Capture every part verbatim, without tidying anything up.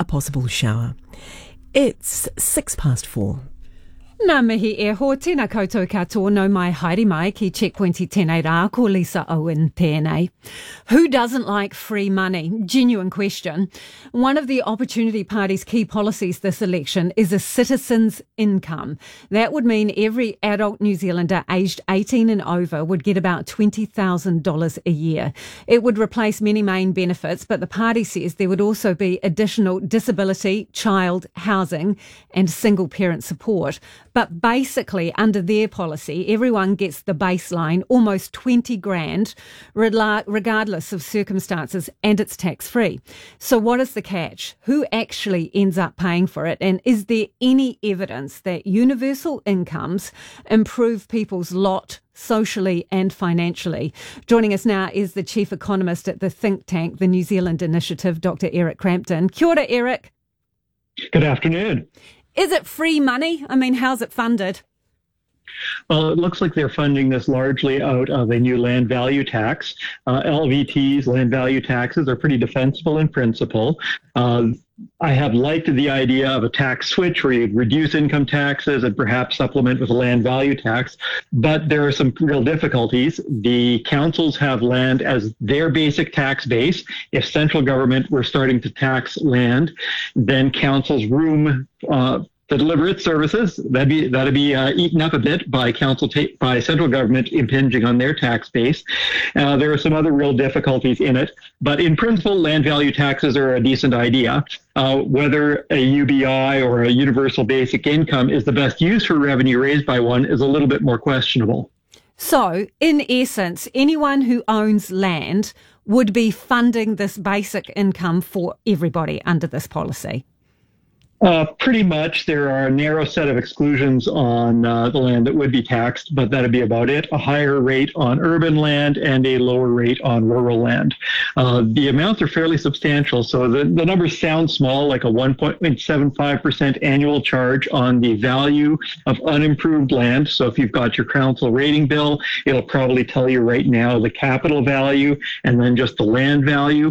a possible shower. It's six past four. Nā mihi e ho, tēnā koutou katoa, no mai haere mai ki Checkpoint i tēnei rā, ko Lisa Owen tēnei. Who doesn't like free money? Genuine question. One of the Opportunity Party's key policies this election is a citizen's income. That would mean every adult New Zealander aged eighteen and over would get about twenty thousand dollars a year. It would replace many main benefits, but the party says there would also be additional disability, child, housing and single parent support. But basically, under their policy, everyone gets the baseline, almost twenty grand, regardless of circumstances, and it's tax-free. So what is the catch? Who actually ends up paying for it? And is there any evidence that universal incomes improve people's lot socially and financially? Joining us now is the chief economist at the think tank, the New Zealand Initiative, Doctor Eric Crampton. Kia ora, Eric. Good afternoon. Is it free money? I mean, how's it funded? Well, it looks like they're funding this largely out of a new land value tax. Uh, L V Ts, land value taxes, are pretty defensible in principle. Uh, I have liked the idea of a tax switch where you'd reduce income taxes and perhaps supplement with a land value tax, but there are some real difficulties. The councils have land as their basic tax base. If central government were starting to tax land, then councils' room uh, to deliver its services, that'd be that'd be uh, eaten up a bit by council ta- by central government impinging on their tax base. Uh, there are some other real difficulties in it, but in principle, land value taxes are a decent idea. Uh, whether a U B I or a universal basic income is the best use for revenue raised by one is a little bit more questionable. So, in essence, anyone who owns land would be funding this basic income for everybody under this policy. Uh, pretty much. There are a narrow set of exclusions on uh, the land that would be taxed, but that'd be about it. A higher rate on urban land and a lower rate on rural land. Uh, the amounts are fairly substantial, so the, the numbers sound small, like a one point seven five percent annual charge on the value of unimproved land. So if you've got your council rating bill, it'll probably tell you right now the capital value and then just the land value.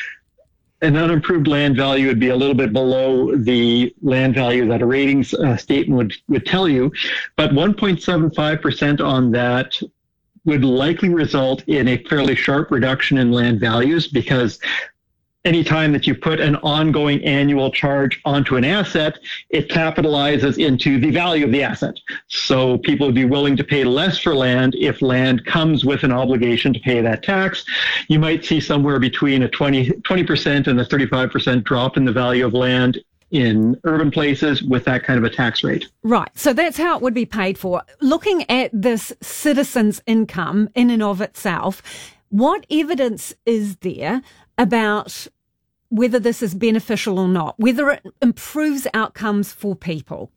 An unimproved land value would be a little bit below the land value that a ratings uh, statement would, would tell you, but one point seven five percent on that would likely result in a fairly sharp reduction in land values, because any time that you put an ongoing annual charge onto an asset, it capitalizes into the value of the asset. So people would be willing to pay less for land if land comes with an obligation to pay that tax. You might see somewhere between a twenty, twenty percent and a thirty-five percent drop in the value of land in urban places with that kind of a tax rate. Right. So that's how it would be paid for. Looking at this citizen's income in and of itself, what evidence is there about whether this is beneficial or not, whether it improves outcomes for people?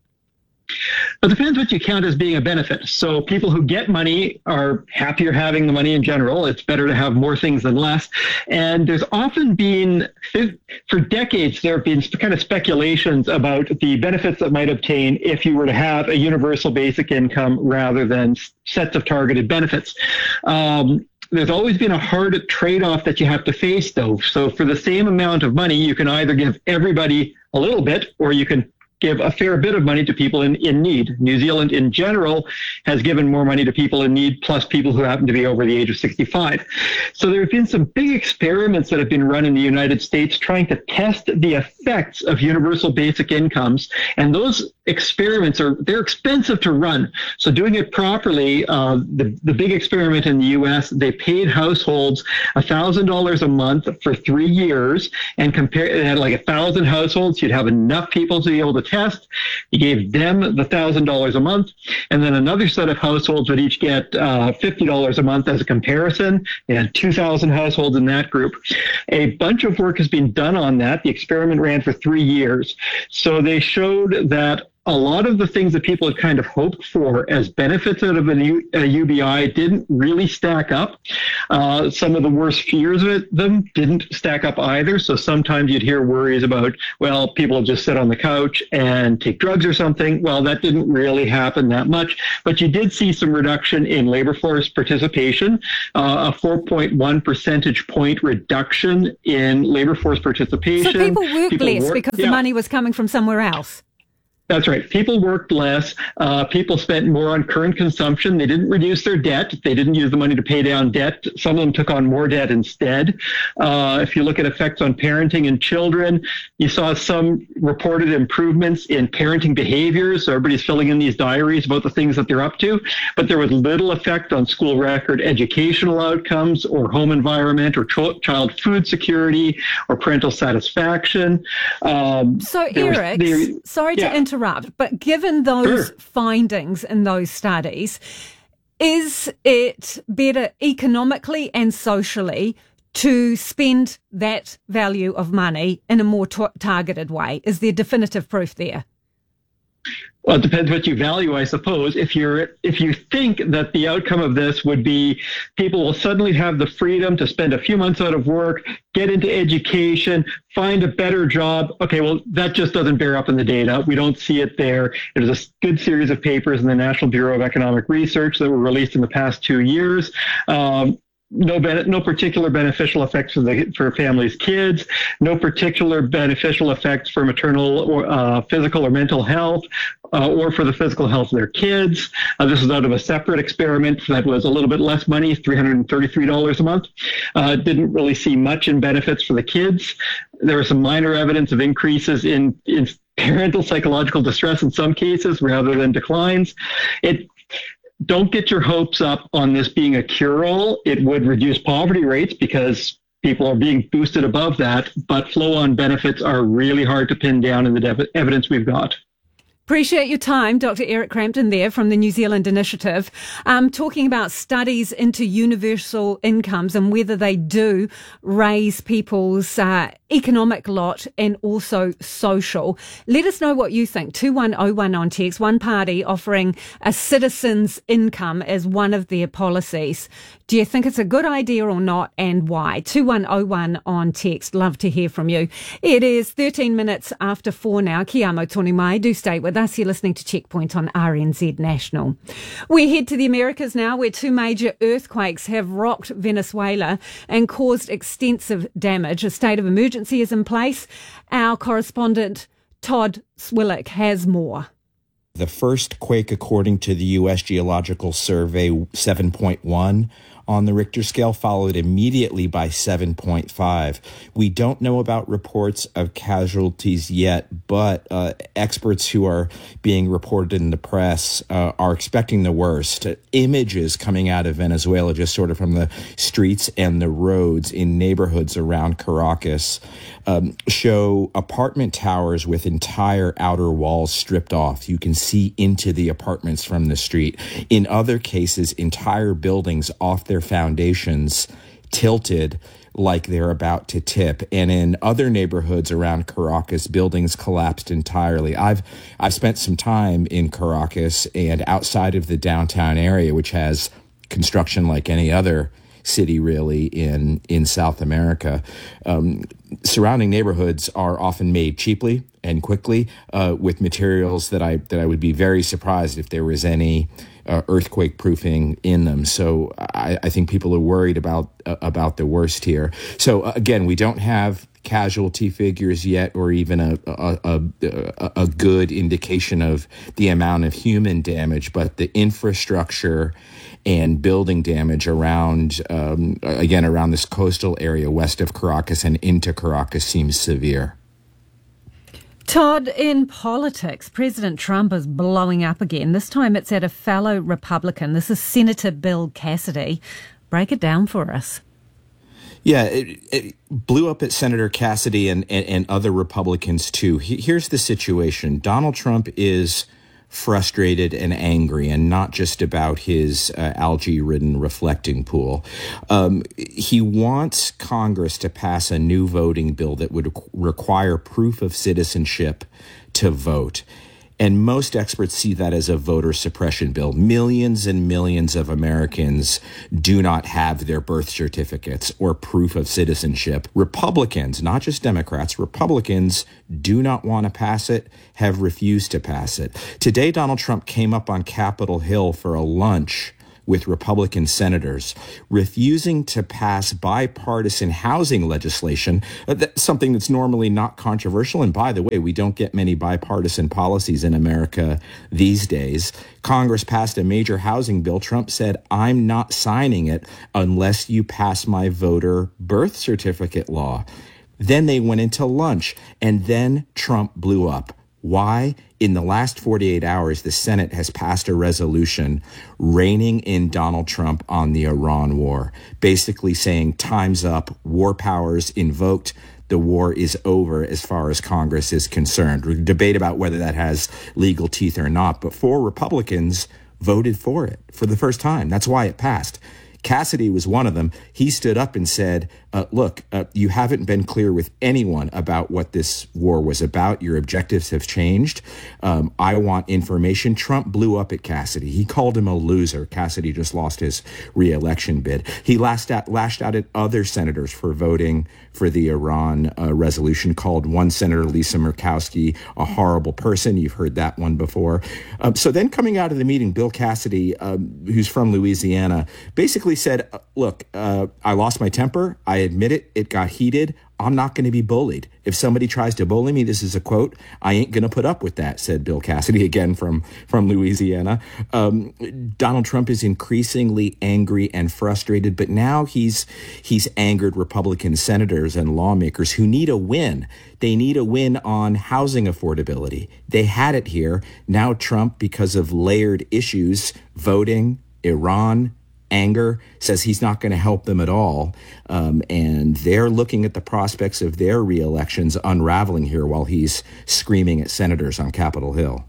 It depends what you count as being a benefit. So people who get money are happier having the money in general. It's better to have more things than less. And there's often been, for decades, there have been kind of speculations about the benefits that might obtain if you were to have a universal basic income rather than sets of targeted benefits. Um, There's always been a hard trade-off that you have to face, though. So for the same amount of money, you can either give everybody a little bit, or you can give a fair bit of money to people in, in need. New Zealand in general has given more money to people in need, plus people who happen to be over the age of sixty-five. So there have been some big experiments that have been run in the United States trying to test the effects of universal basic incomes. And those experiments are, they're expensive to run. So doing it properly, uh, the, the big experiment in the U S, they paid households one thousand dollars a month for three years and compare, it had like a thousand households. You'd have enough people to be able to test. You gave them the one thousand dollars a month, and then another set of households would each get uh, fifty dollars a month as a comparison. You had two thousand households in that group. A bunch of work has been done on that. The experiment ran for three years. So they showed that a lot of the things that people had kind of hoped for as benefits out of a, U, a U B I didn't really stack up. Uh, some of the worst fears of them didn't stack up either. So sometimes you'd hear worries about, well, people will just sit on the couch and take drugs or something. Well, that didn't really happen that much. But you did see some reduction in labor force participation, uh, a four point one percentage point reduction in labor force participation. So people worked people less work, because yeah. the money was coming from somewhere else. That's right. People worked less. Uh, people spent more on current consumption. They didn't reduce their debt. They didn't use the money to pay down debt. Some of them took on more debt instead. Uh, if you look at effects on parenting and children, you saw some reported improvements in parenting behaviors. So everybody's filling in these diaries about the things that they're up to, but there was little effect on school record educational outcomes or home environment or ch- child food security or parental satisfaction. Um, so Eric, was, there, sorry yeah. to interrupt. But given those sure. findings in those studies, is it better economically and socially to spend that value of money in a more t- targeted way? Is there definitive proof there? Well, it depends what you value, I suppose. If you're, if you think that the outcome of this would be people will suddenly have the freedom to spend a few months out of work, get into education, find a better job. Okay, well, that just doesn't bear up in the data. We don't see it there. There's a good series of papers in the National Bureau of Economic Research that were released in the past two years. Um, No, ben- no particular beneficial effects for the for families' kids. No particular beneficial effects for maternal or uh, physical or mental health, uh, or for the physical health of their kids. Uh, this is out of a separate experiment that was a little bit less money, three hundred thirty-three dollars a month. Uh, didn't really see much in benefits for the kids. There was some minor evidence of increases in in parental psychological distress in some cases, rather than declines. It Don't get your hopes up on this being a cure-all. It would reduce poverty rates because people are being boosted above that, but flow-on benefits are really hard to pin down in the dev- evidence we've got. Appreciate your time, Doctor Eric Crampton there from the New Zealand Initiative, um, talking about studies into universal incomes and whether they do raise people's uh, economic lot and also social. Let us know what you think. two one oh one on text. One party offering a citizen's income as one of their policies. Do you think it's a good idea or not, and why? two one oh one on text. Love to hear from you. It is thirteen minutes after four now. Ki amo tonu mai. Do stay with us. You're listening to Checkpoint on R N Z National. We head to the Americas now, where two major earthquakes have rocked Venezuela and caused extensive damage. A state of emergency is in place. Our correspondent Todd Swillick has more. The first quake, according to the U S Geological Survey, seven point one on the Richter scale, followed immediately by seven point five. We don't know about reports of casualties yet, but uh, experts who are being reported in the press uh, are expecting the worst. Uh, images coming out of Venezuela, just sort of from the streets and the roads in neighborhoods around Caracas, um, show apartment towers with entire outer walls stripped off. You can see into the apartments from the street. In other cases, entire buildings off their foundations tilted like they're about to tip. And in other neighborhoods around Caracas, buildings collapsed entirely. I've I've spent some time in Caracas and outside of the downtown area, which has construction like any other city really in in South America. Um, surrounding neighborhoods are often made cheaply and quickly uh, with materials that I that I would be very surprised if there was any uh, earthquake proofing in them. So I, I think people are worried about uh, about the worst here. So uh, again, we don't have casualty figures yet, or even a a, a a good indication of the amount of human damage, but the infrastructure and building damage around, um, again, around this coastal area west of Caracas and into Caracas seems severe. Todd, in politics, President Trump is blowing up again. This time it's at a fellow Republican. This is Senator Bill Cassidy. Break it down for us. Yeah, it, it blew up at Senator Cassidy and, and, and other Republicans, too. He, here's the situation. Donald Trump is frustrated and angry, and not just about his uh, algae-ridden reflecting pool. Um, he wants Congress to pass a new voting bill that would require proof of citizenship to vote. And most experts see that as a voter suppression bill. Millions and millions of Americans do not have their birth certificates or proof of citizenship. Republicans, not just Democrats, Republicans do not want to pass it, have refused to pass it. Today, Donald Trump came up on Capitol Hill for a lunch with Republican senators, refusing to pass bipartisan housing legislation, uh, that's something that's normally not controversial. And by the way, we don't get many bipartisan policies in America these days. Congress passed a major housing bill. Trump said, I'm not signing it unless you pass my voter birth certificate law. Then they went into lunch, and then Trump blew up. Why? In the last forty-eight hours, the Senate has passed a resolution reining in Donald Trump on the Iran war, basically saying time's up, war powers invoked, the war is over as far as Congress is concerned. We debate about whether that has legal teeth or not, but four Republicans voted for it for the first time. That's why it passed. Cassidy was one of them. He stood up and said, uh, look, uh, you haven't been clear with anyone about what this war was about. Your objectives have changed. Um, I want information. Trump blew up at Cassidy. He called him a loser. Cassidy just lost his re-election bid. He lashed out, lashed out at other senators for voting for the Iran uh, resolution, called one Senator, Lisa Murkowski, a horrible person. You've heard that one before. Um, so then coming out of the meeting, Bill Cassidy, um, who's from Louisiana, basically said, look, uh, I lost my temper. I admit it. It got heated. I'm not going to be bullied. If somebody tries to bully me, this is a quote, I ain't going to put up with that, said Bill Cassidy, again from, from Louisiana. Um, Donald Trump is increasingly angry and frustrated, but now he's he's angered Republican senators and lawmakers who need a win. They need a win on housing affordability. They had it here. Now Trump, because of layered issues, voting, Iran, anger, says he's not going to help them at all. Um, and they're looking at the prospects of their re-elections unraveling here while he's screaming at senators on Capitol Hill.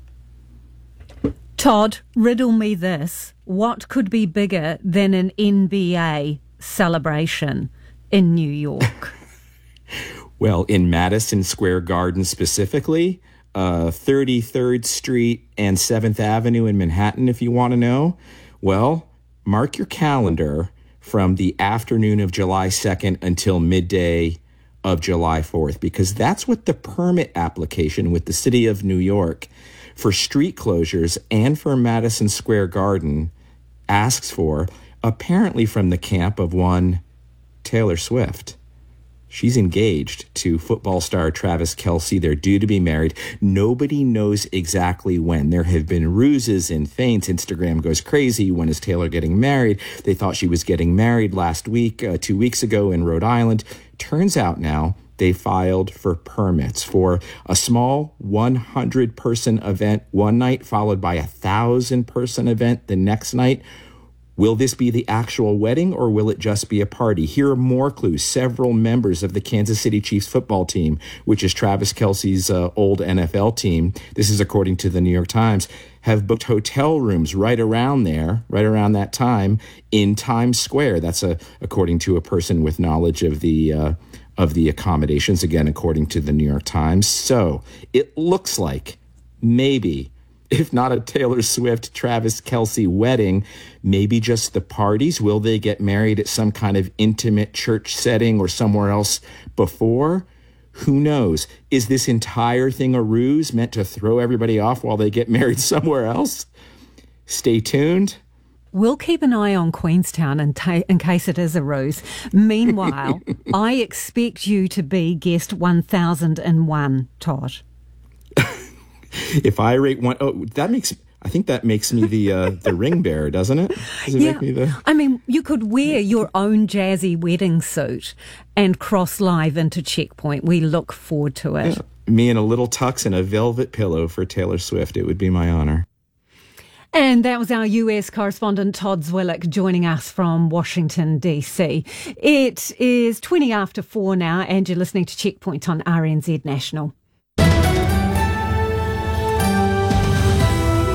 Todd, riddle me this. What could be bigger than an N B A celebration in New York? Well, in Madison Square Garden specifically, uh, thirty-third Street and seventh Avenue in Manhattan, if you want to know. Well, mark your calendar from the afternoon of July second until midday of July fourth, because that's what the permit application with the city of New York for street closures and for Madison Square Garden asks for, apparently from the camp of one Taylor Swift. She's engaged to football star Travis Kelce. They're due to be married. Nobody knows exactly when. There have been ruses and feints. Instagram goes crazy. When is Taylor getting married? They thought she was getting married last week, uh, two weeks ago in Rhode Island. Turns out now they filed for permits for a small one hundred person event one night, followed by a one thousand person event the next night. Will this be the actual wedding, or will it just be a party? Here are more clues. Several members of the Kansas City Chiefs football team, which is Travis Kelce's uh, old N F L team, this is according to the New York Times, have booked hotel rooms right around there, right around that time, in Times Square. That's a, according to a person with knowledge of the uh, of the accommodations, again, according to the New York Times. So it looks like maybe, if not a Taylor Swift, Travis Kelce wedding, maybe just the parties. Will they get married at some kind of intimate church setting or somewhere else before? Who knows? Is this entire thing a ruse meant to throw everybody off while they get married somewhere else? Stay tuned. We'll keep an eye on Queenstown in, ta- in case it is a ruse. Meanwhile, I expect you to be guest one thousand one, Todd. If I rate one, oh, that makes, I think that makes me the uh, the ring bearer, doesn't it? Does it yeah. make me the... I mean, you could wear your own jazzy wedding suit and cross live into Checkpoint. We look forward to it. Yeah. Me in a little tux and a velvet pillow for Taylor Swift. It would be my honor. And that was our U S correspondent Todd Zwillick joining us from Washington, D C. It is twenty after four now, and you're listening to Checkpoint on R N Z National.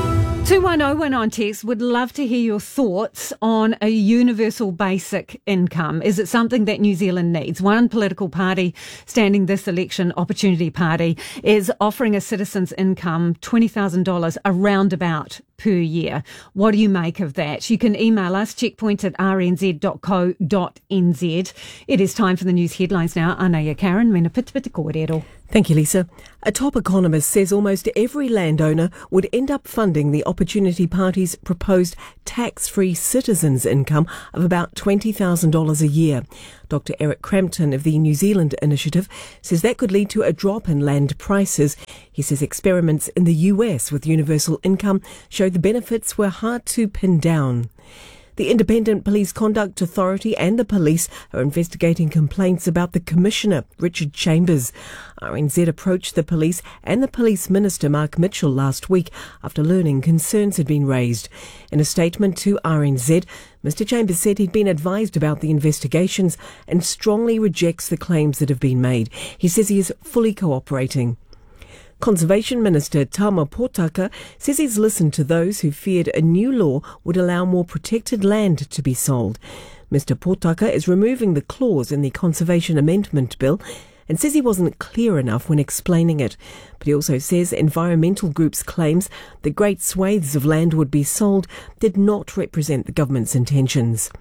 two one oh one on text, would love to hear your thoughts on a universal basic income. Is it something that New Zealand needs? One political party standing this election, Opportunity Party, is offering a citizen's income twenty thousand dollars around about per year. What do you make of that? You can email us, checkpoint at r n z dot co dot n z. It is time for the news headlines now. Anaya Karen, mena pita pita kōrero. Thank you, Lisa. A top economist says almost every landowner would end up funding the Opportunity Party's proposed tax-free citizens' income of about twenty thousand dollars a year. Doctor Eric Crampton of the New Zealand Initiative says that could lead to a drop in land prices. He says experiments in the U S with universal income showed the benefits were hard to pin down. The Independent Police Conduct Authority and the police are investigating complaints about the Commissioner, Richard Chambers. R N Z approached the police and the Police Minister, Mark Mitchell, last week after learning concerns had been raised. In a statement to R N Z, Mister Chambers said he'd been advised about the investigations and strongly rejects the claims that have been made. He says he is fully cooperating. Conservation Minister Tama Potaka says he's listened to those who feared a new law would allow more protected land to be sold. Mister Potaka is removing the clause in the Conservation Amendment Bill and says he wasn't clear enough when explaining it. But he also says environmental groups' claims that great swathes of land would be sold did not represent the government's intentions.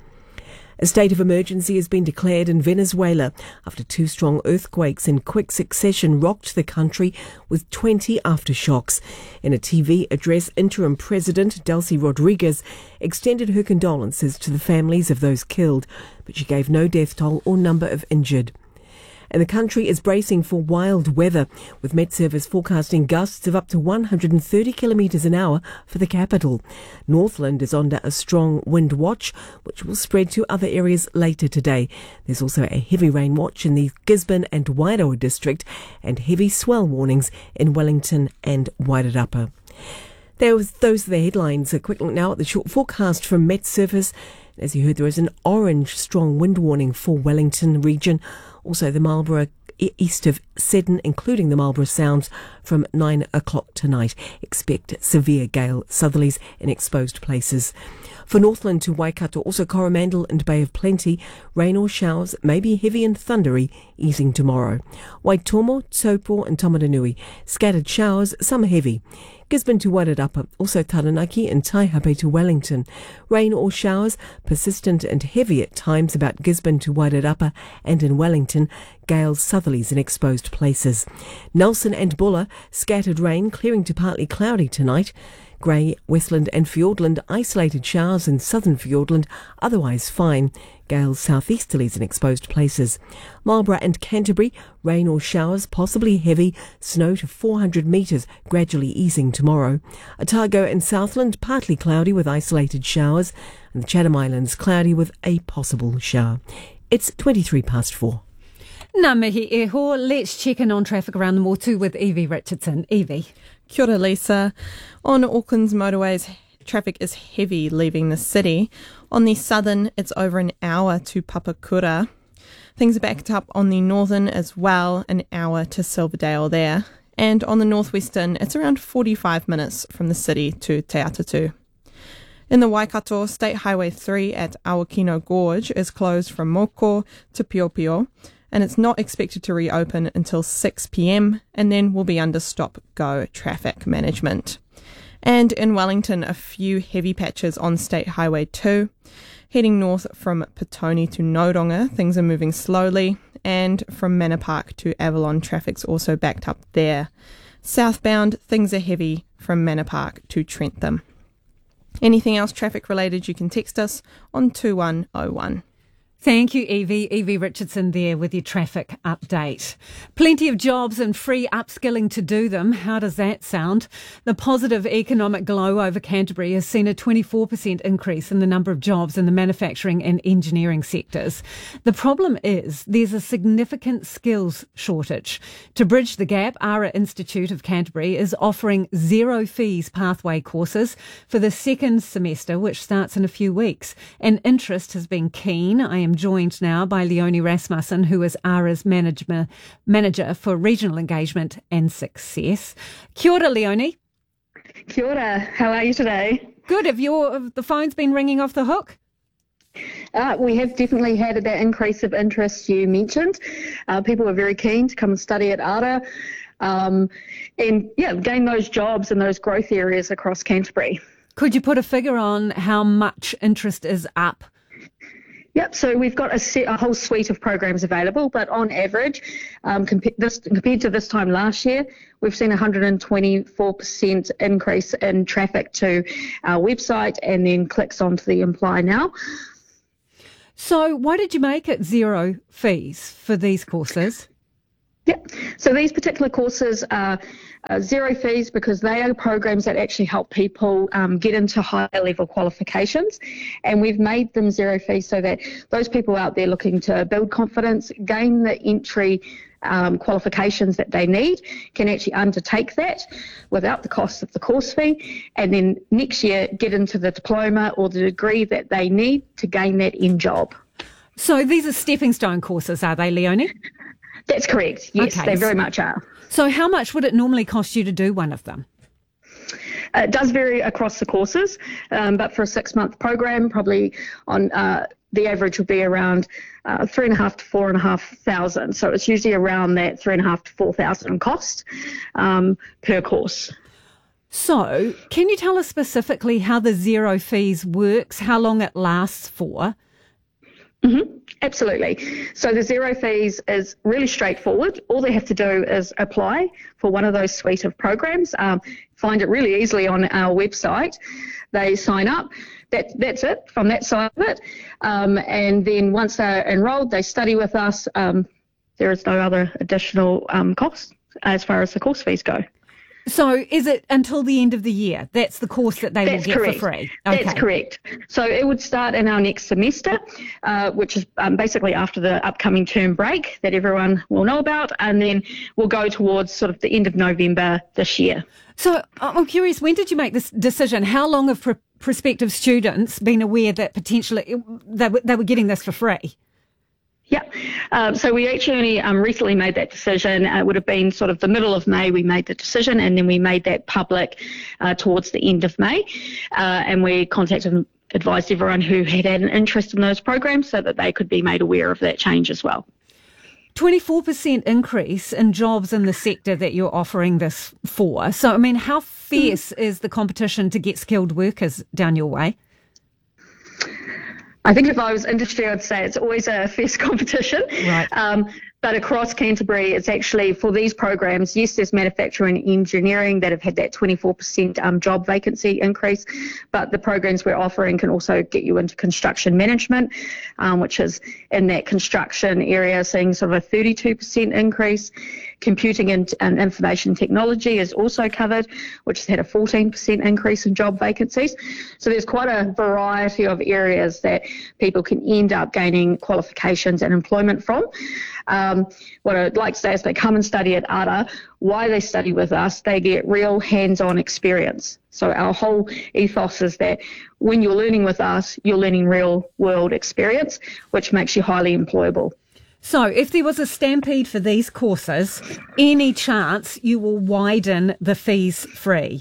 A state of emergency has been declared in Venezuela after two strong earthquakes in quick succession rocked the country with twenty aftershocks. In a T V address, interim President Delcy Rodriguez extended her condolences to the families of those killed, but she gave no death toll or number of injured. And the country is bracing for wild weather, with Met Service forecasting gusts of up to one hundred thirty kilometres an hour for the capital. Northland is under a strong wind watch, which will spread to other areas later today. There's also a heavy rain watch in the Gisborne and Wairoa district, and heavy swell warnings in Wellington and Wairarapa. There was, those are the headlines. A quick look now at the short forecast from Met Service. As you heard, there is an orange strong wind warning for Wellington region. Also the Marlborough east of Seddon, including the Marlborough Sounds, from nine o'clock tonight. Expect severe gale southerlies in exposed places. For Northland to Waikato, also Coromandel and Bay of Plenty, rain or showers may be heavy and thundery, easing tomorrow. Waitomo, Taupo and Tamaranui, scattered showers, some heavy. Gisborne to Wairarapa, also Taranaki and Taihape to Wellington. Rain or showers, persistent and heavy at times about Gisborne to Wairarapa and in Wellington, gales southerlies in exposed places. Nelson and Buller, scattered rain clearing to partly cloudy tonight. Grey, Westland and Fiordland, isolated showers in southern Fiordland, otherwise fine. Gales southeasterlies in exposed places. Marlborough and Canterbury, rain or showers, possibly heavy, snow to four hundred metres, gradually easing tomorrow. Otago and Southland, partly cloudy with isolated showers, and the Chatham Islands, cloudy with a possible shower. It's twenty-three past four. Ngā mihi e ho. Let's check in on traffic around the Motu with Evie Richardson. Evie. Kia ora, Lisa. On Auckland's motorways, traffic is heavy leaving the city. On the southern, it's over an hour to Papakura. Things are backed up on the northern as well, an hour to Silverdale there. And on the northwestern, it's around forty-five minutes from the city to Te Atatu. In the Waikato, State Highway three at Awakino Gorge is closed from Moko to Piopio, and it's not expected to reopen until six p.m. and then will be under stop-go traffic management. And in Wellington, a few heavy patches on State Highway two. Heading north from Petone to Nodonga, things are moving slowly, and from Manor Park to Avalon, traffic's also backed up there. Southbound, things are heavy from Manor Park to Trentham. Anything else traffic related, you can text us on two one oh one. Thank you, Evie. Evie Richardson there with your traffic update. Plenty of jobs and free upskilling to do them. How does that sound? The positive economic glow over Canterbury has seen a twenty-four percent increase in the number of jobs in the manufacturing and engineering sectors. The problem is there's a significant skills shortage. To bridge the gap, Ara Institute of Canterbury is offering zero fees pathway courses for the second semester, which starts in a few weeks. And interest has been keen. I am joined now by Leonie Rasmussen, who is Ara's manager, manager for regional engagement and success. Kia ora, Leonie. Kia ora. How are you today? Good. Have your have the phone's been ringing off the hook? Uh, we have definitely had that increase of interest you mentioned. Uh, people are very keen to come and study at ARTA um, and, yeah, gain those jobs in those growth areas across Canterbury. Could you put a figure on how much interest is up? Yep, so we've got a, set, a whole suite of programs available, but on average, um, compa- this, compared to this time last year, we've seen a one hundred twenty-four percent increase in traffic to our website and then clicks onto the Apply Now. So why did you make it zero fees for these courses? Yep. So these particular courses are uh, zero fees because they are programs that actually help people um, get into higher level qualifications, and we've made them zero fees so that those people out there looking to build confidence, gain the entry um, qualifications that they need, can actually undertake that without the cost of the course fee, and then next year get into the diploma or the degree that they need to gain that end job. So these are stepping stone courses, are they, Leonie? That's correct. Yes, okay. They very much are. So how much would it normally cost you to do one of them? Uh, it does vary across the courses, um, but for a six-month program, probably on uh, the average would be around uh, three and a half to four and a half thousand. So it's usually around that three and a half to four thousand cost um, per course. So can you tell us specifically how the zero fees works, how long it lasts for? Mm-hmm. Absolutely. So the zero fees is really straightforward. All they have to do is apply for one of those suite of programs. Um, find it really easily on our website. They sign up. That, that's it from that side of it. Um, and then once they're enrolled, they study with us. Um, there is no other additional um, cost as far as the course fees go. So is it until the end of the year? That's the course that they That's will get correct. for free? Okay. That's correct. So it would start in our next semester, uh, which is um, basically after the upcoming term break that everyone will know about, and then we'll go towards sort of the end of November this year. So I'm curious, when did you make this decision? How long have pr- prospective students been aware that potentially they, w- they were getting this for free? Yeah, um, so we actually only um, recently made that decision. Uh, it would have been sort of the middle of May we made the decision, and then we made that public uh, towards the end of May. Uh, and we contacted and advised everyone who had had an interest in those programs so that they could be made aware of that change as well. twenty-four percent increase in jobs in the sector that you're offering this for. So, I mean, how fierce mm. is the competition to get skilled workers down your way? I think if I was industry, I'd say it's always a fierce competition. Right. Um, but across Canterbury, it's actually for these programs, yes, there's manufacturing and engineering that have had that twenty-four percent um, job vacancy increase, but the programs we're offering can also get you into construction management, um, which is in that construction area seeing sort of a thirty-two percent increase. Computing and, and information technology is also covered, which has had a fourteen percent increase in job vacancies. So there's quite a variety of areas that people can end up gaining qualifications and employment from. Um, what I'd like to say is they come and study at ARTA. Why they study with us, they get real hands-on experience. So our whole ethos is that when you're learning with us, you're learning real-world experience, which makes you highly employable. So if there was a stampede for these courses, any chance you will widen the fees free?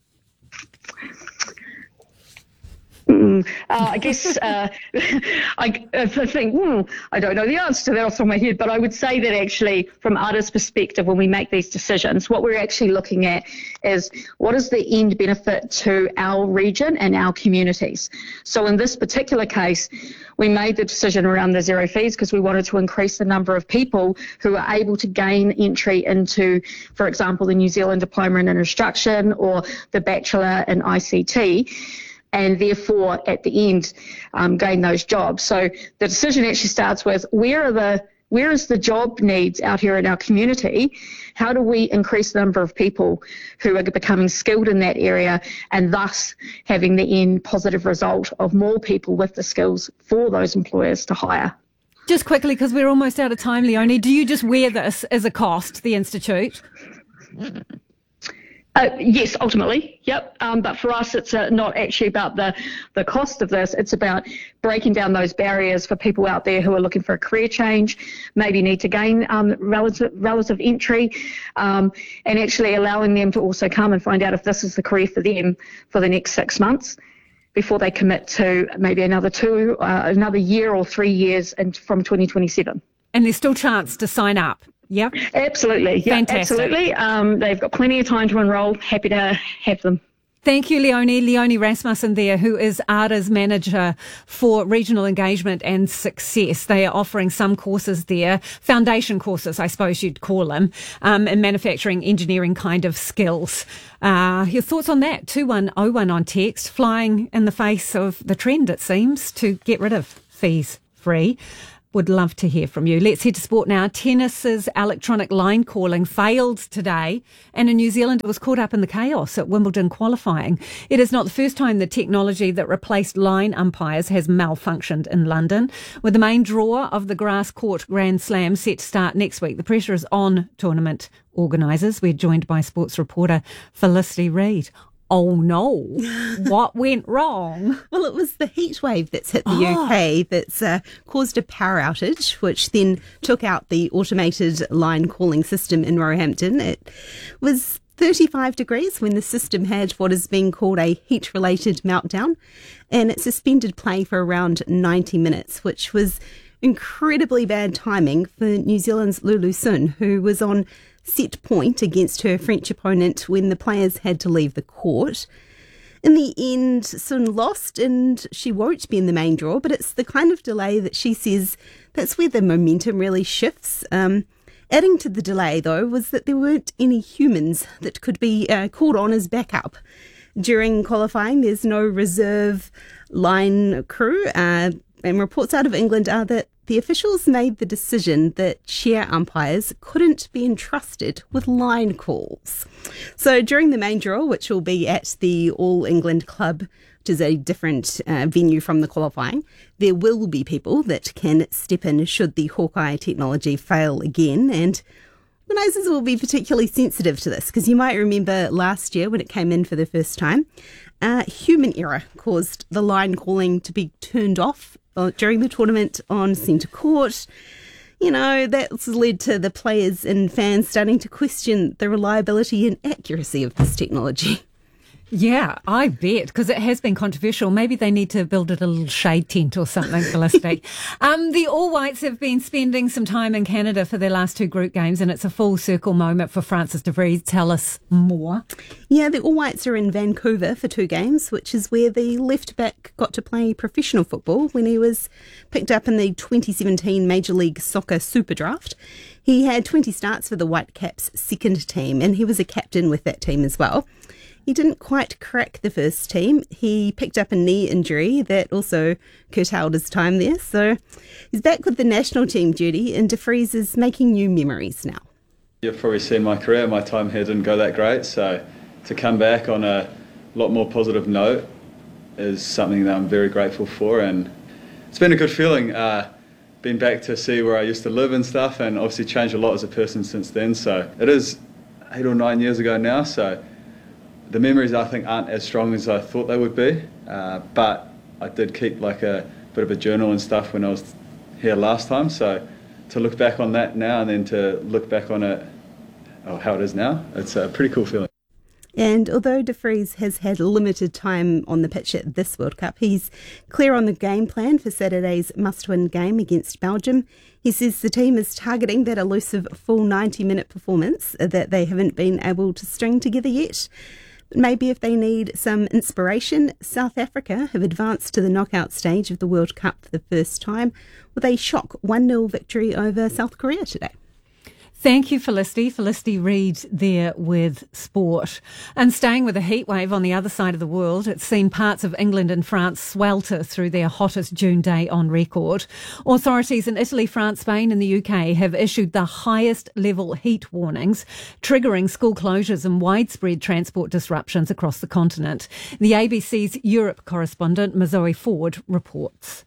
Mm, uh, I guess uh, I, I think, hmm, I don't know the answer to that off the top of my head, but I would say that actually from ARTA's perspective, when we make these decisions, what we're actually looking at is what is the end benefit to our region and our communities. So in this particular case, we made the decision around the zero fees because we wanted to increase the number of people who are able to gain entry into, for example, the New Zealand Diploma in Instruction or the Bachelor in I C T, and therefore at the end um, gain those jobs. So the decision actually starts with where are the where is the job needs out here in our community? How do we increase the number of people who are becoming skilled in that area and thus having the end positive result of more people with the skills for those employers to hire? Just quickly, because we're almost out of time, Leonie, do you just wear this as a cost, the Institute? Uh, yes, ultimately, yep. Um, but for us, it's uh, not actually about the, the cost of this. It's about breaking down those barriers for people out there who are looking for a career change, maybe need to gain um, relative relative entry, um, and actually allowing them to also come and find out if this is the career for them for the next six months before they commit to maybe another two, uh, another year or three years and from twenty twenty-seven. And there's still chance to sign up. Yep. Absolutely. Yeah, Fantastic. absolutely. Um, they've got plenty of time to enrol. Happy to have them. Thank you, Leonie. Leonie Rasmussen there, who is A R A's manager for regional engagement and success. They are offering some courses there, foundation courses, I suppose you'd call them, um, in manufacturing, engineering kind of skills. Uh, your thoughts on that? two one oh one on text, flying in the face of the trend, it seems, to get rid of fees free. Would love to hear from you. Let's head to sport now. Tennis's electronic line calling failed today, and in New Zealand it was caught up in the chaos at Wimbledon qualifying. It is not the first time the technology that replaced line umpires has malfunctioned in London. With the main draw of the grass court Grand Slam set to start next week, the pressure is on tournament organisers. We're joined by sports reporter Felicity Reid. Oh no, what went wrong? Well, it was the heat wave that's hit the Oh. U K that's uh, caused a power outage, which then took out the automated line calling system in Roehampton. It was thirty-five degrees when the system had what is being called a heat-related meltdown, and it suspended play for around ninety minutes, which was incredibly bad timing for New Zealand's Lulu Sun, who was on set point against her French opponent when the players had to leave the court. In the end, Sun lost and she won't be in the main draw, but it's the kind of delay that she says that's where the momentum really shifts. Um, adding to the delay, though, was that there weren't any humans that could be uh, called on as backup. During qualifying, there's no reserve line crew, uh, and reports out of England are that the officials made the decision that chair umpires couldn't be entrusted with line calls. So during the main draw, which will be at the All England Club, which is a different uh, venue from the qualifying, there will be people that can step in should the Hawkeye technology fail again. And organisers will be particularly sensitive to this because you might remember last year when it came in for the first time, uh, human error caused the line calling to be turned off during the tournament on centre court. You know, that's led to the players and fans starting to question the reliability and accuracy of this technology. Yeah, I bet, because it has been controversial. Maybe they need to build it a little shade tent or something, Felicity. um, the All Whites have been spending some time in Canada for their last two group games, and it's a full circle moment for Francis de Vries. Tell us more. Yeah, the All Whites are in Vancouver for two games, which is where the left back got to play professional football when he was picked up in the twenty seventeen Major League Soccer Super Draft. He had twenty starts for the Whitecaps' second team, and he was a captain with that team as well. He didn't quite crack the first team. He picked up a knee injury that also curtailed his time there. So he's back with the national team duty, and de Vries is making new memories now. You've probably seen my career. My time here didn't go that great. So to come back on a lot more positive note is something that I'm very grateful for. And it's been a good feeling. Uh, been back to see where I used to live and stuff, and obviously changed a lot as a person since then. So it is eight or nine years ago now. So the memories, I think, aren't as strong as I thought they would be, uh, but I did keep like a bit of a journal and stuff when I was here last time, so to look back on that now and then to look back on it, oh, how it is now, it's a pretty cool feeling. And although de Vries has had limited time on the pitch at this World Cup, he's clear on the game plan for Saturday's must-win game against Belgium. He says the team is targeting that elusive full ninety-minute performance that they haven't been able to string together yet. Maybe if they need some inspiration, South Africa have advanced to the knockout stage of the World Cup for the first time with a shock one nil victory over South Korea today. Thank you, Felicity. Felicity Reid there with sport. And staying with a heat wave on the other side of the world, it's seen parts of England and France swelter through their hottest June day on record. Authorities in Italy, France, Spain and the U K have issued the highest level heat warnings, triggering school closures and widespread transport disruptions across the continent. The A B C's Europe correspondent, Mazoe Ford, reports.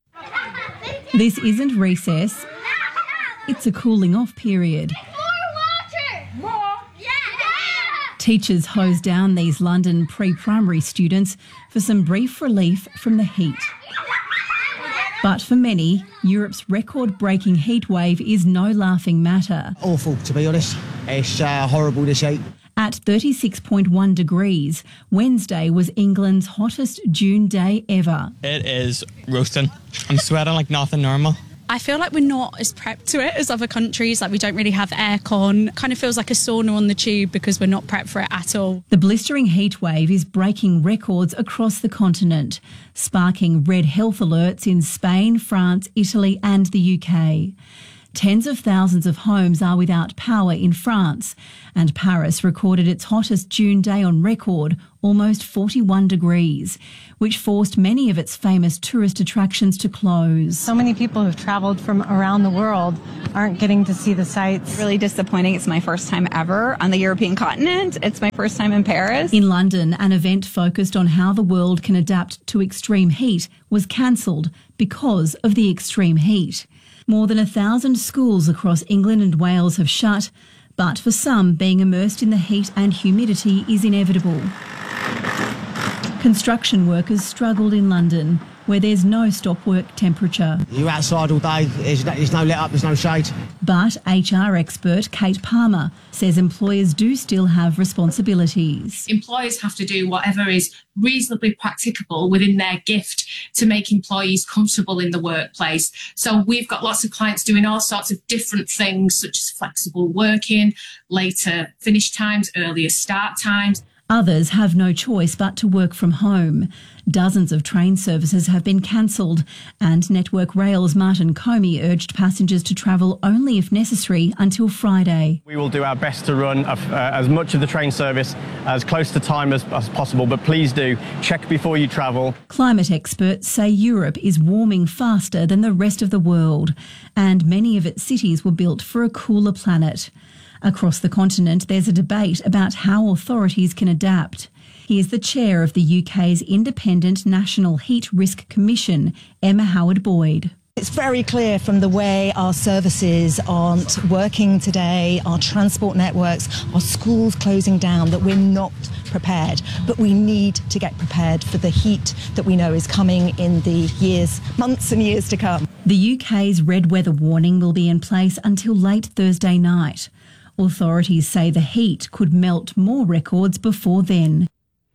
This isn't recess. It's a cooling off period. More water! More? Yeah! Teachers hose down these London pre-primary students for some brief relief from the heat. But for many, Europe's record-breaking heat wave is no laughing matter. Awful, to be honest. It's uh, horrible, this heat. At thirty-six point one degrees, Wednesday was England's hottest June day ever. It is roasting. I'm sweating like nothing normal. I feel like we're not as prepped to it as other countries. Like, we don't really have aircon. Kind of feels like a sauna on the tube because we're not prepped for it at all. The blistering heat wave is breaking records across the continent, sparking red health alerts in Spain, France, Italy and the U K. Tens of thousands of homes are without power in France, and Paris recorded its hottest June day on record, almost forty-one degrees, which forced many of its famous tourist attractions to close. So many people who've travelled from around the world aren't getting to see the sights. Really disappointing. It's my first time ever on the European continent. It's my first time in Paris. In London, an event focused on how the world can adapt to extreme heat was cancelled because of the extreme heat. More than a thousand schools across England and Wales have shut, but for some, being immersed in the heat and humidity is inevitable. Construction workers struggled in London, where there's no stop work temperature. You're outside all day, there's no, there's no let up, there's no shade. But H R expert Kate Palmer says employers do still have responsibilities. Employers have to do whatever is reasonably practicable within their gift to make employees comfortable in the workplace. So we've got lots of clients doing all sorts of different things, such as flexible working, later finish times, earlier start times. Others have no choice but to work from home. Dozens of train services have been cancelled, and Network Rail's Martin Comey urged passengers to travel only if necessary until Friday. We will do our best to run uh, as much of the train service as close to time as, as possible, but please do check before you travel. Climate experts say Europe is warming faster than the rest of the world, and many of its cities were built for a cooler planet. Across the continent, there's a debate about how authorities can adapt. He is the chair of the U K's Independent National Heat Risk Commission, Emma Howard-Boyd. It's very clear from the way our services aren't working today, our transport networks, our schools closing down, that we're not prepared. But we need to get prepared for the heat that we know is coming in the years, months and years to come. The U K's red weather warning will be in place until late Thursday night. Authorities say the heat could melt more records before then.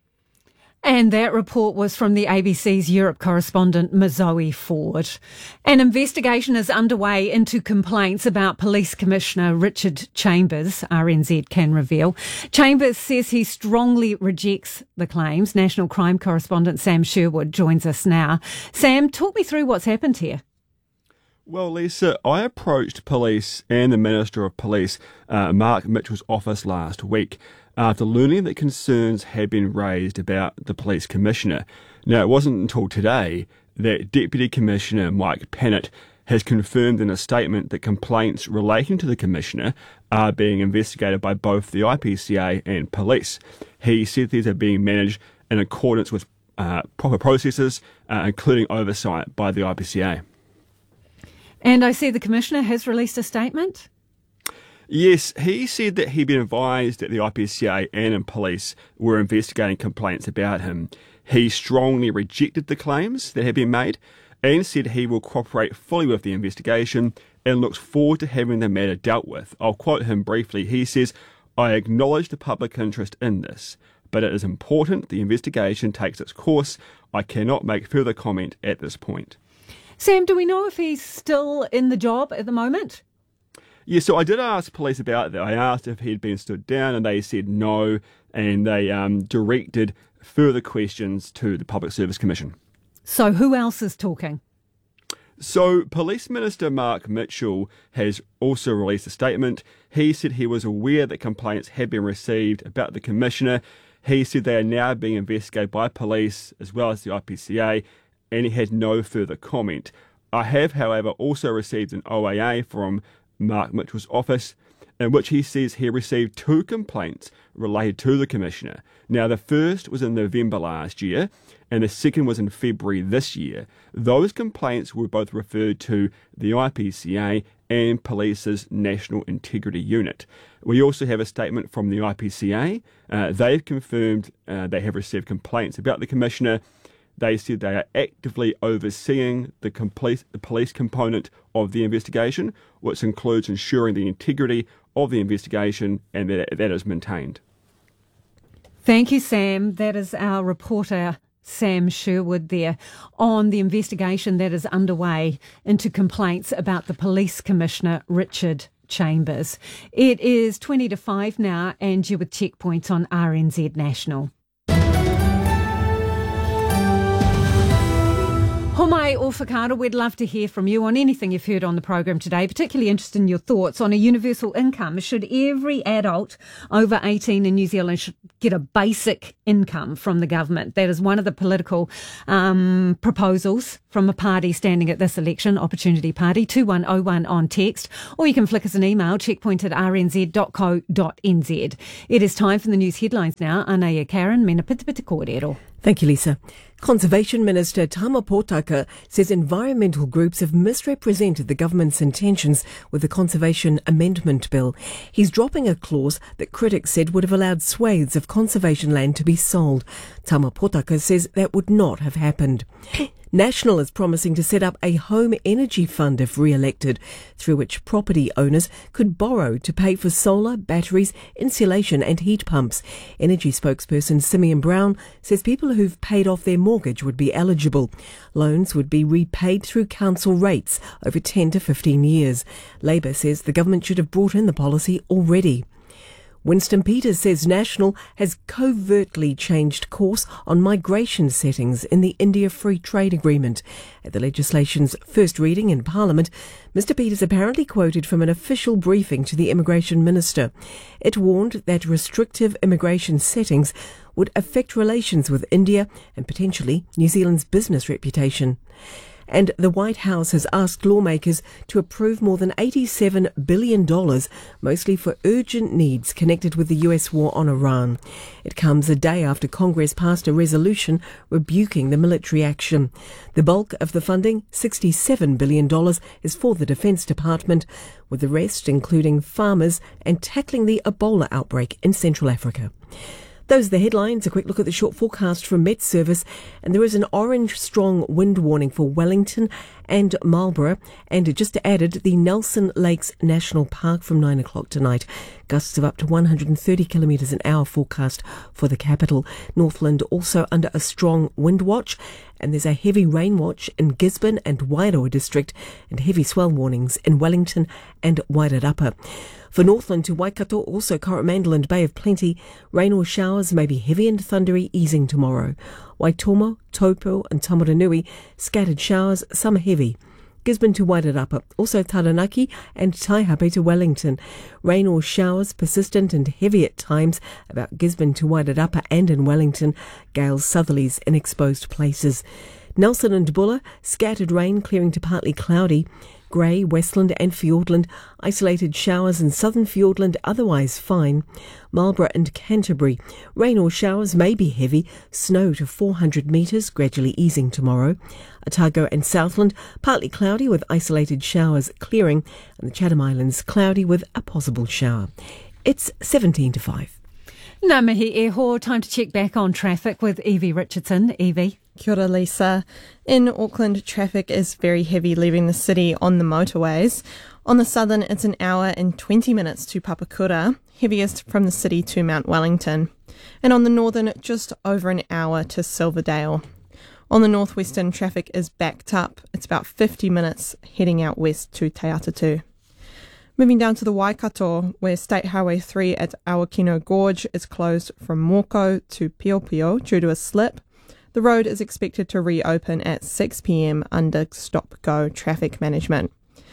And that report was from the A B C's Europe correspondent Mazoe Ford. An investigation is underway into complaints about Police Commissioner Richard Chambers, R N Z can reveal. Chambers says he strongly rejects the claims. National crime correspondent Sam Sherwood joins us now. Sam, talk me through what's happened here. Well, Lisa, I approached police and the Minister of Police, uh, Mark Mitchell's office last week after learning that concerns had been raised about the Police Commissioner. Now, it wasn't until today that Deputy Commissioner Mike Pennant has confirmed in a statement that complaints relating to the Commissioner are being investigated by both the I P C A and police. He said these are being managed in accordance with uh, proper processes, uh, including oversight by the I P C A. And I see the Commissioner has released a statement. Yes, he said that he'd been advised that the I P C A and in police were investigating complaints about him. He strongly rejected the claims that had been made and said he will cooperate fully with the investigation and looks forward to having the matter dealt with. I'll quote him briefly. He says, "I acknowledge the public interest in this, but it is important the investigation takes its course. I cannot make further comment at this point." Sam, do we know if he's still in the job at the moment? Yeah, so I did ask police about that. I asked if he'd been stood down and they said no, and they um, directed further questions to the Public Service Commission. So who else is talking? So Police Minister Mark Mitchell has also released a statement. He said he was aware that complaints had been received about the Commissioner. He said they are now being investigated by police as well as the I P C A, and he had no further comment. I have, however, also received an O A A from Mark Mitchell's office in which he says he received two complaints related to the Commissioner. Now, the first was in November last year, and the second was in February this year. Those complaints were both referred to the I P C A and Police's National Integrity Unit. We also have a statement from the I P C A. Uh, they've confirmed uh, they have received complaints about the Commissioner. They said they are actively overseeing the, complete, the police component of the investigation, which includes ensuring the integrity of the investigation and that that is maintained. Thank you, Sam. That is our reporter, Sam Sherwood, there on the investigation that is underway into complaints about the Police Commissioner, Richard Chambers. It is twenty to five now, and you're with Checkpoint on R N Z National. Homai o Whakaara, we'd love to hear from you on anything you've heard on the program today, particularly interested in your thoughts on a universal income. Should every adult over eighteen in New Zealand should get a basic income from the government? That is one of the political um, proposals from a party standing at this election, Opportunity Party, two one oh one on text, or you can flick us an email, checkpoint at r n z dot co dot n z. It is time for the news headlines now. Anaya Karen, mena pita pita kōrero. Thank you, Lisa. Conservation Minister Tama Potaka says environmental groups have misrepresented the government's intentions with the Conservation Amendment Bill. He's dropping a clause that critics said would have allowed swathes of conservation land to be sold. Tama Potaka says that would not have happened. National is promising to set up a home energy fund if re-elected, through which property owners could borrow to pay for solar, batteries, insulation and heat pumps. Energy spokesperson Simeon Brown says people who've paid off their mortgage would be eligible. Loans would be repaid through council rates over ten to fifteen years. Labour says the government should have brought in the policy already. Winston Peters says National has covertly changed course on migration settings in the India Free Trade Agreement. At the legislation's first reading in Parliament, Mr Peters apparently quoted from an official briefing to the Immigration Minister. It warned that restrictive immigration settings would affect relations with India and potentially New Zealand's business reputation. And the White House has asked lawmakers to approve more than eighty-seven billion dollars, mostly for urgent needs connected with the U S war on Iran. It comes a day after Congress passed a resolution rebuking the military action. The bulk of the funding, sixty-seven billion dollars, is for the Defence Department, with the rest including farmers and tackling the Ebola outbreak in Central Africa. Those are the headlines. A quick look at the short forecast from Met Service, and there is an orange strong wind warning for Wellington and Marlborough, and just added the Nelson Lakes National Park from nine o'clock tonight. Gusts of up to one hundred thirty kilometres an hour forecast for the capital. Northland also under a strong wind watch, and there's a heavy rain watch in Gisborne and Wairoa district, and heavy swell warnings in Wellington and Wairarapa. For Northland to Waikato, also Coromandel and Bay of Plenty, rain or showers may be heavy and thundery, easing tomorrow. Waitomo, Taupo and Tamaranui, scattered showers, some heavy. Gisborne to Wairarapa, also Taranaki and Taihape to Wellington. Rain or showers, persistent and heavy at times, about Gisborne to Wairarapa and in Wellington. Gales southerlies in exposed places. Nelson and Buller, scattered rain clearing to partly cloudy. Grey, Westland and Fiordland, isolated showers in southern Fiordland, otherwise fine. Marlborough and Canterbury, rain or showers may be heavy, snow to four hundred metres, gradually easing tomorrow. Otago and Southland, partly cloudy with isolated showers clearing, and the Chatham Islands cloudy with a possible shower. It's seventeen to five. Ngā mihi e ho, time to check back on traffic with Evie Richardson. Evie. Kia ora, Lisa. In Auckland, traffic is very heavy leaving the city on the motorways. On the southern, it's an hour and twenty minutes to Papakura, heaviest from the city to Mount Wellington. And on the northern, just over an hour to Silverdale. On the northwestern, traffic is backed up. It's about fifty minutes heading out west to Te Atatu. Moving down to the Waikato, where State Highway three at Awakino Gorge is closed from Moko to Piopio due to a slip. The road is expected to reopen at six p.m. under stop-go traffic management.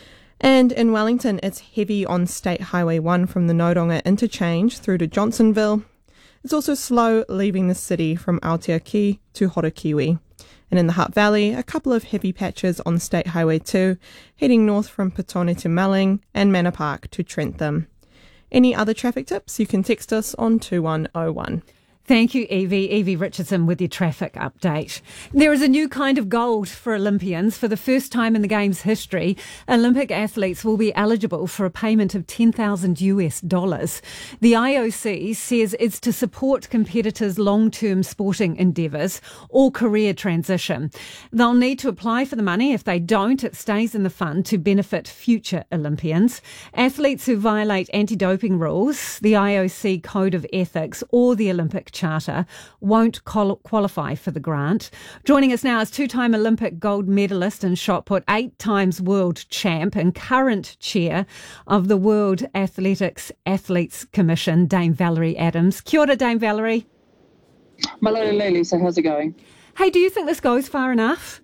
And in Wellington, it's heavy on State Highway one from the Nodonga interchange through to Johnsonville. It's also slow leaving the city from Aotearoa to Horokiwi. And in the Hutt Valley, a couple of heavy patches on State Highway two, heading north from Petone to Melling and Manor Park to Trentham. Any other traffic tips, you can text us on two one oh one. Thank you, Evie. Evie Richardson with your traffic update. There is a new kind of gold for Olympians. For the first time in the Games' history, Olympic athletes will be eligible for a payment of ten thousand US dollars. The I O C says it's to support competitors' long-term sporting endeavours or career transition. They'll need to apply for the money. If they don't, it stays in the fund to benefit future Olympians. Athletes who violate anti-doping rules, the I O C Code of Ethics or the Olympic Charter won't qual- qualify for the grant. Joining us now is two-time Olympic gold medalist in shot put, eight times world champ and current chair of the World Athletics Athletes Commission, Dame Valerie Adams. Kia ora, Dame Valerie. Malolo Lisa, how's it going? Hey, do you think this goes far enough?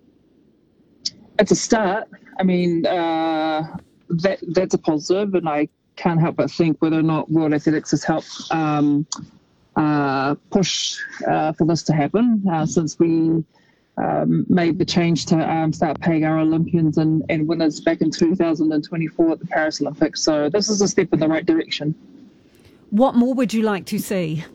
It's a start. I mean, uh, that that's a positive, and I can't help but think whether or not World Athletics has helped um, Uh, push uh, for this to happen uh, since we um, made the change to um, start paying our Olympians and, and winners back in two thousand twenty-four at the Paris Olympics. So this is a step in the right direction. What more would you like to see?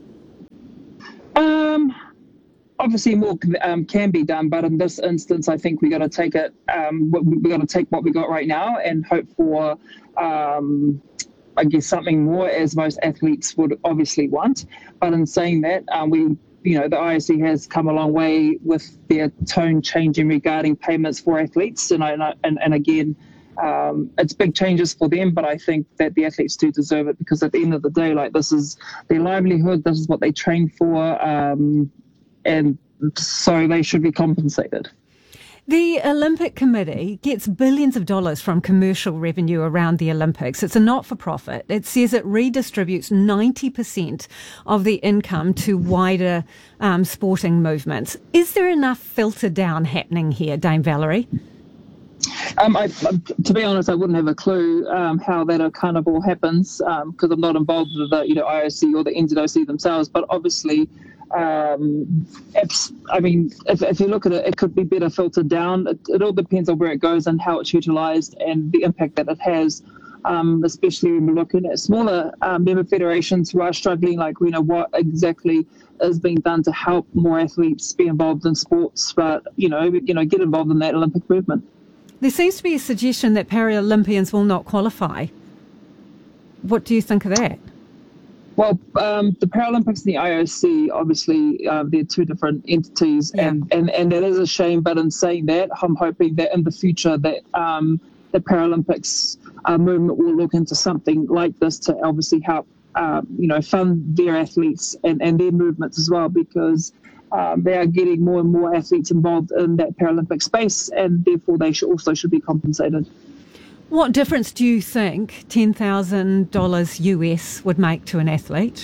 Um, obviously more um, can be done, but in this instance, I think we got to take it. Um, we got to take what we got right now and hope for. Um, I guess something more, as most athletes would obviously want. But in saying that, um, we, you know, the I O C has come a long way with their tone changing regarding payments for athletes. And, I, and, and again, um, it's big changes for them, but I think that the athletes do deserve it because at the end of the day, like this is their livelihood, this is what they train for, um, and so they should be compensated. The Olympic Committee gets billions of dollars from commercial revenue around the Olympics. It's a not-for-profit. It says it redistributes ninety percent of the income to wider um, sporting movements. Is there enough filter down happening here, Dame Valerie? Um, I, to be honest, I wouldn't have a clue um, how that kind of all happens because um, I'm not involved with the you know, I O C or the N Z O C themselves, but obviously Um, it's, I mean, if, if you look at it, it could be better filtered down. It, it all depends on where it goes and how it's utilised and the impact that it has, um, especially when we're looking at smaller um, member federations who are struggling, like, you know, what exactly is being done to help more athletes be involved in sports, but, you know, you know, get involved in that Olympic movement. There seems to be a suggestion that Paralympians will not qualify. What do you think of that? Well, um, the Paralympics and the I O C, obviously, uh, they're two different entities, yeah. and, and, and that is a shame. But in saying that, I'm hoping that in the future that um, the Paralympics uh, movement will look into something like this to obviously help, uh, you know, fund their athletes and, and their movements as well, because um, they are getting more and more athletes involved in that Paralympic space, and therefore they should also should be compensated. What difference do you think ten thousand dollars U S would make to an athlete?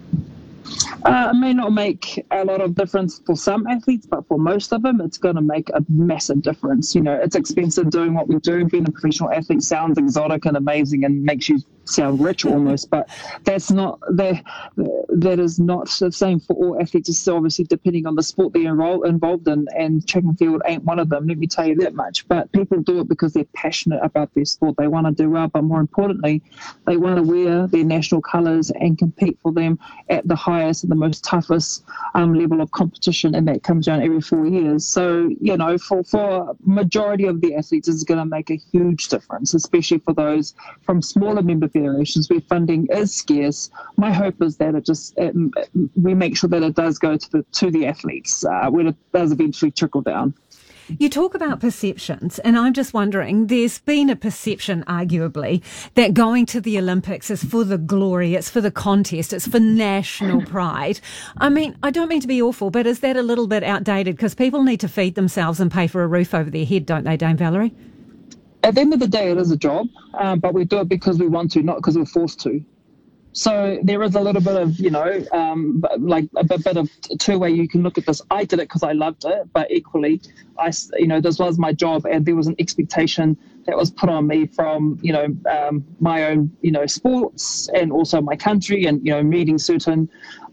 Uh, it may not make a lot of difference for some athletes, but for most of them, it's going to make a massive difference. You know, it's expensive doing what we do. Being a professional athlete sounds exotic and amazing and makes you sound rich almost, but that's not that. That is not the same for all athletes. It's obviously depending on the sport they're enroll, involved in, and track and field ain't one of them. Let me tell you that much. But people do it because they're passionate about their sport. They want to do well, but more importantly, they want to wear their national colours and compete for them at the highest and the most toughest um, level of competition, and that comes down every four years. So, you know, for for majority of the athletes, it's going to make a huge difference, especially for those from smaller member federations where funding is scarce. My hope is that it just it, we make sure that it does go to the to the athletes uh, when it does eventually trickle down. You talk about perceptions, and I'm just wondering, there's been a perception, arguably, that going to the Olympics is for the glory, it's for the contest, it's for national pride. I mean, I don't mean to be awful, but is that a little bit outdated? Because people need to feed themselves and pay for a roof over their head, don't they, Dame Valerie? At the end of the day, it is a job, um, but we do it because we want to, not because we're forced to. So there is a little bit of, you know, um, like a bit, bit of two way you can look at this. I did it because I loved it, but equally, I, you know, this was my job and there was an expectation that was put on me from, you know, um, my own, you know, sports and also my country and, you know, meeting certain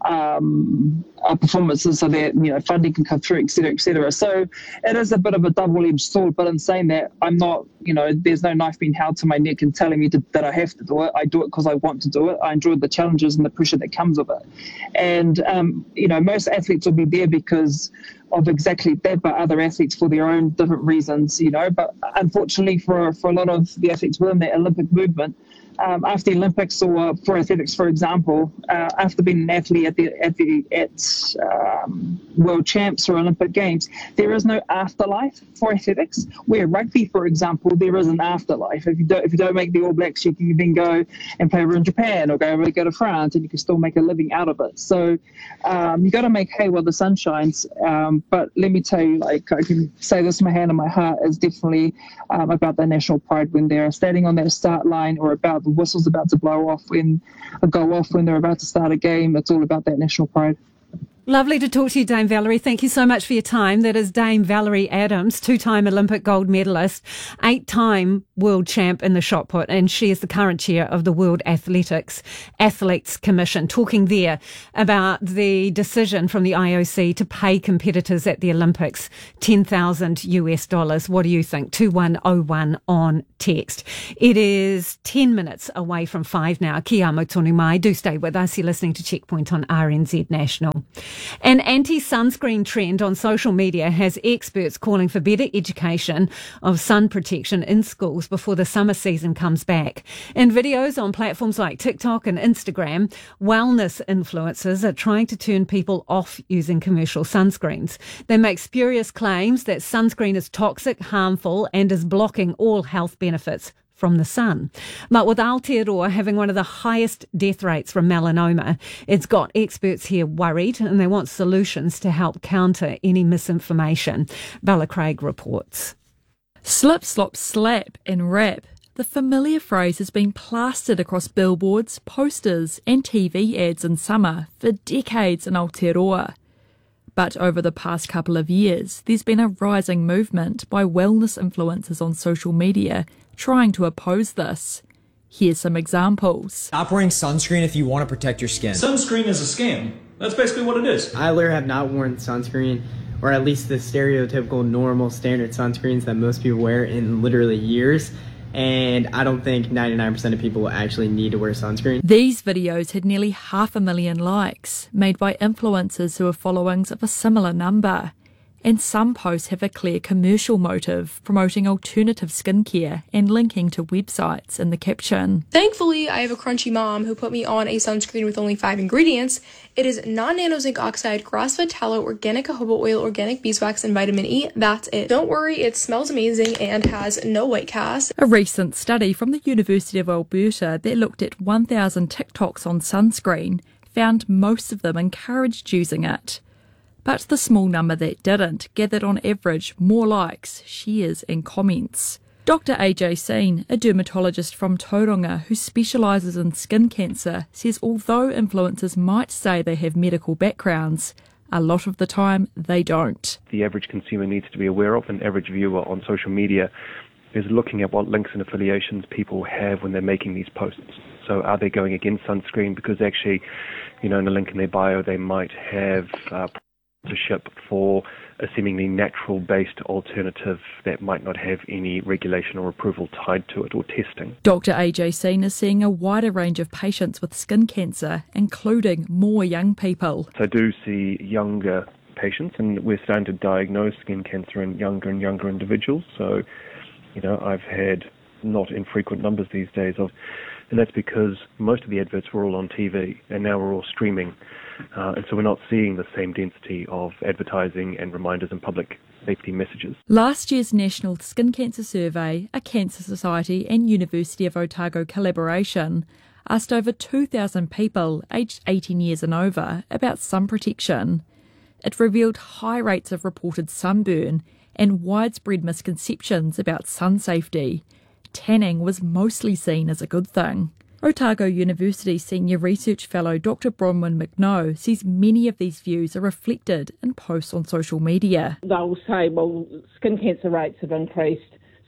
um, uh, performances so that, you know, funding can come through, et cetera, et cetera. So it is a bit of a double-edged sword, but in saying that, I'm not, you know, there's no knife being held to my neck and telling me to, that I have to do it. I do it because I want to do it. I enjoy the challenges and the pressure that comes with it. And, um, you know, most athletes will be there because of exactly that, but other athletes for their own different reasons, you know. But unfortunately for, for a lot of the athletes within the Olympic movement, um, after the Olympics or for athletics, for example, uh, after being an athlete at the at the at um, World Champs or Olympic Games, there is no afterlife for athletics. Where rugby, for example, there is an afterlife. If you don't if you don't make the All Blacks, you can then go and play over in Japan or go over go to France, and you can still make a living out of it. So um, you got to make hay while the sun shines. Um, but let me tell you, like I can say this, my hand on my heart is definitely um, about the national pride when they're standing on that start line, or about the whistle's about to blow off when or go off when they're about to start a game. It's all about that national pride. Lovely to talk to you, Dame Valerie. Thank you so much for your time. That is Dame Valerie Adams, two-time Olympic gold medalist, eight-time world champ in the shot put, and she is the current chair of the World Athletics Athletes Commission, talking there about the decision from the I O C to pay competitors at the Olympics ten thousand US dollars. What do you think? two one oh one on text. It is ten minutes away from five now. Kia amo tonu mai. Do stay with us. You're listening to Checkpoint on R N Z National. An anti-sunscreen trend on social media has experts calling for better education of sun protection in schools before the summer season comes back. In videos on platforms like TikTok and Instagram, wellness influencers are trying to turn people off using commercial sunscreens. They make spurious claims that sunscreen is toxic, harmful, and is blocking all health benefits from the sun. But with Aotearoa having one of the highest death rates from melanoma, it's got experts here worried, and they want solutions to help counter any misinformation. Bella Craig reports. Slip, slop, slap and rap. The familiar phrase has been plastered across billboards, posters and T V ads in summer for decades in Aotearoa. But over the past couple of years, there's been a rising movement by wellness influencers on social media trying to oppose this. Here's some examples. Stop wearing sunscreen if you want to protect your skin. Sunscreen is a scam. That's basically what it is. I literally have not worn sunscreen, or at least the stereotypical normal standard sunscreens that most people wear, in literally years. And I don't think ninety-nine percent of people will actually need to wear sunscreen. These videos had nearly half a million likes, made by influencers who have followings of a similar number. And some posts have a clear commercial motive, promoting alternative skincare and linking to websites in the caption. Thankfully, I have a crunchy mom who put me on a sunscreen with only five ingredients. It is non-nano zinc oxide, grass-fed tallow, organic jojoba oil, organic beeswax, and vitamin E. That's it. Don't worry, it smells amazing and has no white cast. A recent study from the University of Alberta that looked at one thousand TikToks on sunscreen found most of them encouraged using it. But the small number that didn't gathered on average more likes, shares and comments. Doctor A J Seen, a dermatologist from Tauranga who specialises in skin cancer, says although influencers might say they have medical backgrounds, a lot of the time they don't. The average consumer needs to be aware of, an average viewer on social media is looking at what links and affiliations people have when they're making these posts. So are they going against sunscreen because actually, you know, in a link in their bio they might have uh, sponsorship for a seemingly natural-based alternative that might not have any regulation or approval tied to it or testing. Doctor A J Seen is seeing a wider range of patients with skin cancer, including more young people. So I do see younger patients, and we're starting to diagnose skin cancer in younger and younger individuals. So, you know, I've had not infrequent numbers these days of, and that's because most of the adverts were all on T V, and now we're all streaming. Uh, and so we're not seeing the same density of advertising and reminders and public safety messages. Last year's National Skin Cancer Survey, a Cancer Society and University of Otago collaboration, asked over two thousand people aged eighteen years and over about sun protection. It revealed high rates of reported sunburn and widespread misconceptions about sun safety. Tanning was mostly seen as a good thing. Otago University Senior Research Fellow Doctor Bronwyn McNoe says many of these views are reflected in posts on social media. They'll say, well, skin cancer rates have increased,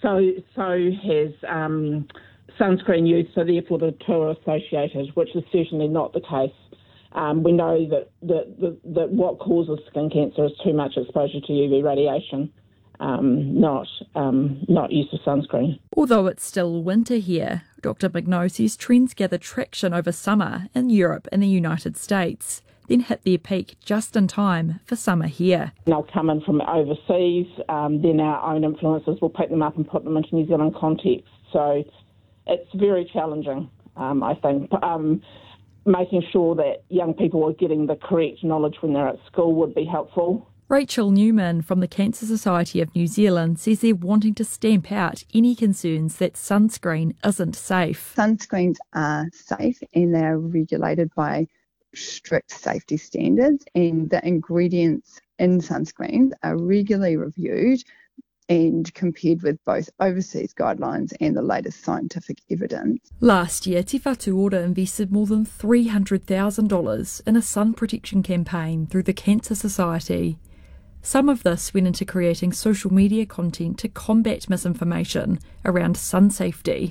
so so has um, sunscreen use, so therefore the two are associated, which is certainly not the case. Um, we know that, that, that, that what causes skin cancer is too much exposure to U V radiation, um, not um, not use of sunscreen. Although it's still winter here, Doctor McNo says trends gather traction over summer in Europe and the United States, then hit their peak just in time for summer here. They'll come in from overseas, um, then our own influencers will pick them up and put them into New Zealand context. So it's very challenging, um, I think. Um, making sure that young people are getting the correct knowledge when they're at school would be helpful. Rachel Newman from the Cancer Society of New Zealand says they're wanting to stamp out any concerns that sunscreen isn't safe. Sunscreens are safe and they're regulated by strict safety standards, and the ingredients in sunscreens are regularly reviewed and compared with both overseas guidelines and the latest scientific evidence. Last year, Te Whatu Ora invested more than three hundred thousand dollars in a sun protection campaign through the Cancer Society. Some of this went into creating social media content to combat misinformation around sun safety.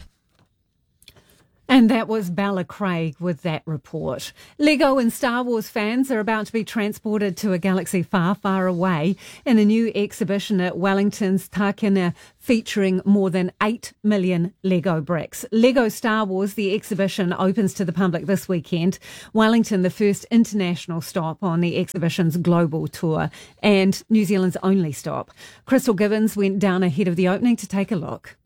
And that was Bella Craig with that report. Lego and Star Wars fans are about to be transported to a galaxy far, far away in a new exhibition at Wellington's Takina featuring more than eight million Lego bricks. Lego Star Wars, the exhibition, opens to the public this weekend. Wellington, the first international stop on the exhibition's global tour and New Zealand's only stop. Crystal Gibbons went down ahead of the opening to take a look.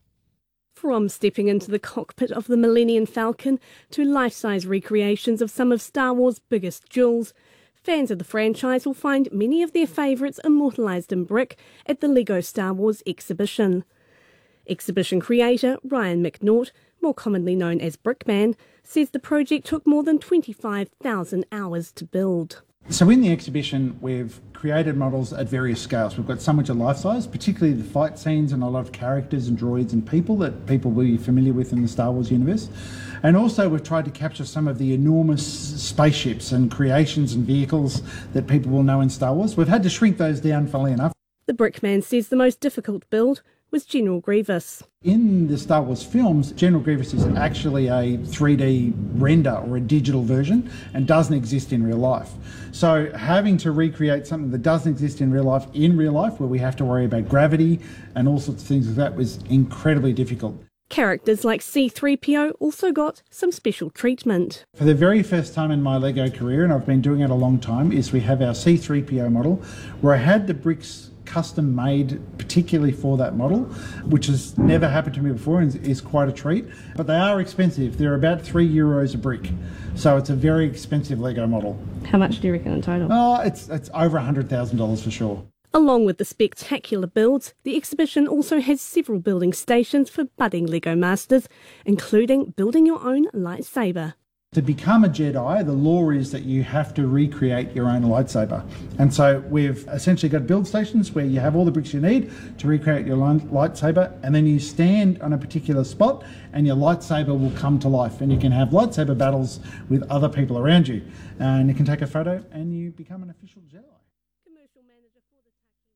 From stepping into the cockpit of the Millennium Falcon to life-size recreations of some of Star Wars' biggest jewels, fans of the franchise will find many of their favourites immortalised in brick at the Lego Star Wars exhibition. Exhibition creator Ryan McNaught, more commonly known as Brickman, says the project took more than twenty-five thousand hours to build. So in the exhibition, we've created models at various scales. We've got some which are life-size, particularly the fight scenes and a lot of characters and droids and people that people will be familiar with in the Star Wars universe. And also we've tried to capture some of the enormous spaceships and creations and vehicles that people will know in Star Wars. We've had to shrink those down, funnily enough. The Brickman says the most difficult build was General Grievous. In the Star Wars films, General Grievous is actually a three D render or a digital version and doesn't exist in real life. So having to recreate something that doesn't exist in real life in real life, where we have to worry about gravity and all sorts of things like that, was incredibly difficult. Characters like C three P O also got some special treatment. For the very first time in my Lego career, and I've been doing it a long time, is we have our C three P O model, where I had the bricks custom made particularly for that model, which has never happened to me before and is quite a treat. But they are expensive. They're about three euros a brick. So it's a very expensive Lego model. How much do you reckon in total? Oh, it's, it's over one hundred thousand dollars for sure. Along with the spectacular builds, the exhibition also has several building stations for budding Lego masters, including building your own lightsaber. To become a Jedi, the law is that you have to recreate your own lightsaber. And so we've essentially got build stations where you have all the bricks you need to recreate your lightsaber, and then you stand on a particular spot and your lightsaber will come to life, and you can have lightsaber battles with other people around you. And you can take a photo and you become an official Jedi.